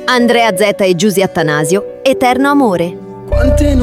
Andrea Zeta e Giusy Attanasio, Eterno amore. Quante